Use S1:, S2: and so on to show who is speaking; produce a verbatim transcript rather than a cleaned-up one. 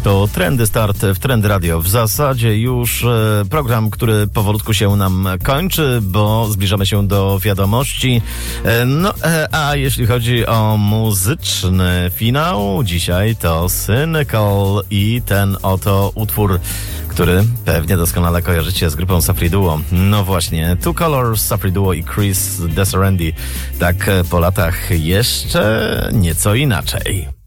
S1: To Trendy Start w Trendy Radio. W zasadzie już e, program, który powolutku się nam kończy, bo zbliżamy się do wiadomości. E, no, e, a jeśli chodzi o muzyczny finał, dzisiaj to Cynical i ten oto utwór, który pewnie doskonale kojarzycie z grupą Safri Duo. No właśnie, Two Colors, Safri Duo i Chris Deserendi. Tak po latach jeszcze nieco inaczej.